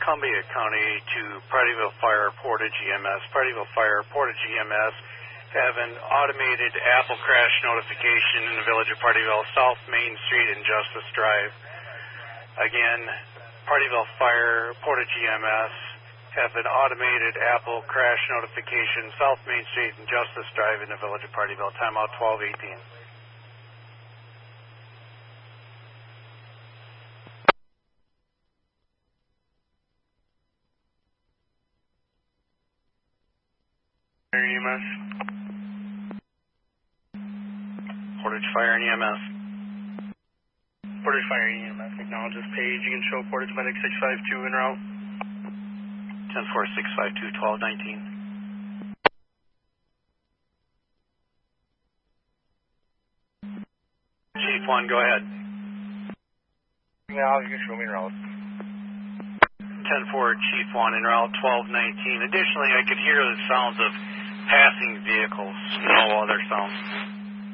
Columbia County to Partyville Fire, Portage EMS. Partyville Fire, Portage EMS have an automated Apple crash notification in the village of Partyville, South Main Street and Justice Drive. Again, Partyville Fire, Portage EMS have an automated Apple crash notification, South Main Street and Justice Drive in the village of Partyville. Timeout 12:18. EMS. Portage Fire and EMS. Portage Fire and EMS. Acknowledges page. You can show Portage Medic 652 en route. 10-4-652-1219. Chief 1, go ahead. Yeah, you can show me en route. 10-4, Chief 1, en route 1219. Additionally, I could hear the sounds of passing vehicles, no other sounds.